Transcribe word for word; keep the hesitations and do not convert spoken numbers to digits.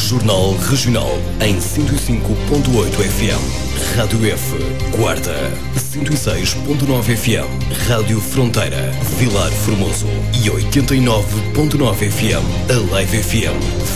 Jornal Regional em cento e cinco ponto oito F M. Rádio F, Guarda, cento e seis ponto nove F M. Rádio Fronteira, Vilar Formoso e oitenta e nove ponto nove F M, Alive F M.